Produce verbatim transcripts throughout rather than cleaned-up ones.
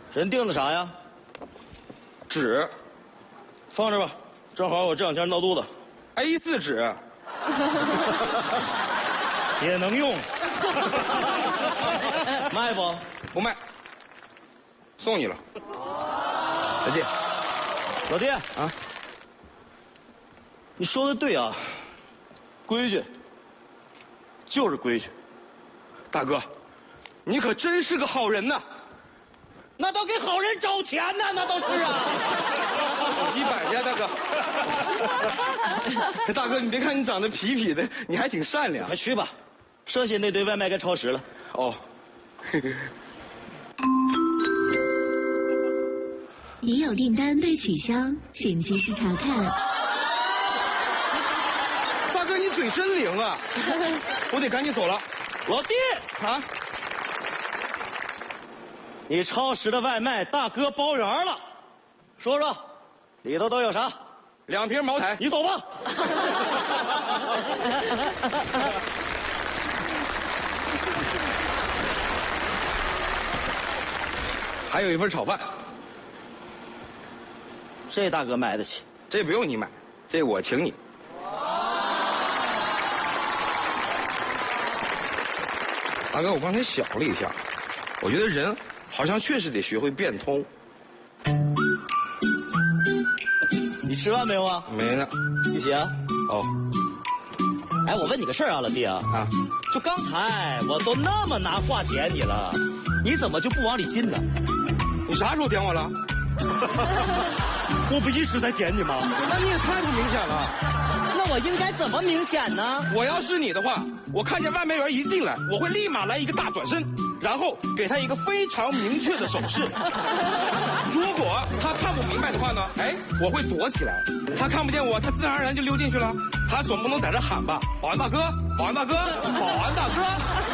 人订的啥呀？ 纸， 放这吧，正好我这两天闹肚子。 A 四 纸， 也能用。卖不？ 不卖，送你了。再见。 老弟啊， 你说的对啊，规矩就是规矩。 大哥，你可真是个好人呐！ 那都给好人找钱呢，那都是啊。 一百呀，大哥。大哥，你别看你长得痞痞的，你还挺善良。 快去吧，剩下那堆外卖该超时了。 哦。 已有订单被取消，请及时查看。 大哥，你嘴真灵啊！我得赶紧走了。 老弟啊， 你超时的外卖大哥包圆了，说说里头都有啥？ 两瓶茅台。 你走吧。 还有一份炒饭。 这大哥买得起， 这不用你买，这我请你。大哥，我刚才想了一下，我觉得人好像确实得学会变通。 你吃饭没有啊？ 没呢。 一起啊。 哦。 哎，我问你个事儿啊，老弟啊。 啊。 就刚才我都那么拿话点你了，你怎么就不往里进呢？ 你啥时候点我了？ 我不一直在点你吗？ 那你也太不明显了。 那我应该怎么明显呢？ 我要是你的话，我看见外卖员一进来，我会立马来一个大转身，然后给他一个非常明确的手势。如果他看不明白的话呢，哎，我会锁起来，他看不见我，他自然而然就溜进去了。他总不能在这喊吧，保安大哥，保安大哥，保安大哥。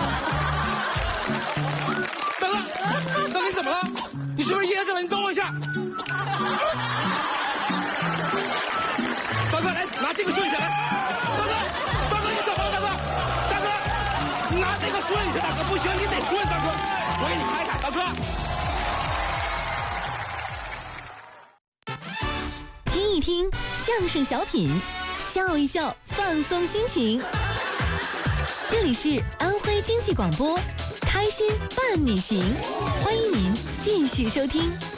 大哥，大哥你怎么了？你是不是噎着了？你等我一下。大哥，来拿这个顺下来。大哥，大哥你怎么了？大哥，大哥，你拿这个顺一下，大哥不行，你得顺，大哥，我给你开开，大哥。 听一听相声小品，笑一笑，放松心情。这里是安徽经济广播，开心伴你行，欢迎您继续收听。